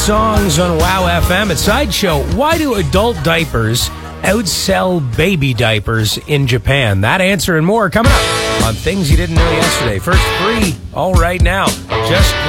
Songs on Wow FM at Sideshow. Why do adult diapers outsell baby diapers in Japan? That answer and more coming up on Things You Didn't Know Yesterday. First, free, all right now. Just